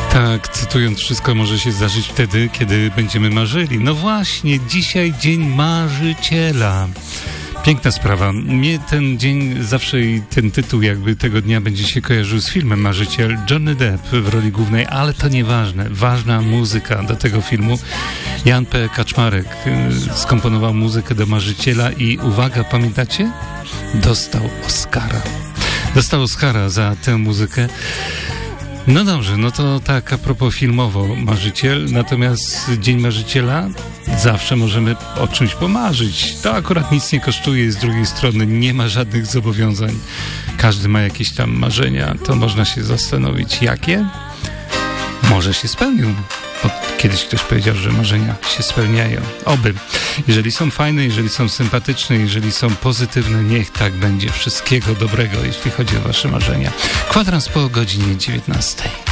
Tak, cytując, wszystko może się zdarzyć wtedy, kiedy będziemy marzyli. No właśnie, dzisiaj Dzień Marzyciela. Piękna sprawa. Mnie ten dzień zawsze i ten tytuł jakby tego dnia będzie się kojarzył z filmem Marzyciel. Johnny Depp w roli głównej, ale to nieważne. Ważna muzyka do tego filmu. Jan P. Kaczmarek skomponował muzykę do Marzyciela i uwaga, pamiętacie? Dostał Oscara. Dostał Oscara za tę muzykę. No dobrze, no to tak a propos filmowo Marzyciel, natomiast Dzień Marzyciela zawsze możemy o czymś pomarzyć. To akurat nic nie kosztuje, z drugiej strony nie ma żadnych zobowiązań. Każdy ma jakieś tam marzenia, to można się zastanowić, jakie? Może się spełnią. Bo kiedyś ktoś powiedział, że marzenia się spełniają. Oby. Jeżeli są fajne, jeżeli są sympatyczne, jeżeli są pozytywne, niech tak będzie. Wszystkiego dobrego, jeśli chodzi o wasze marzenia. Kwadrans po godzinie 19.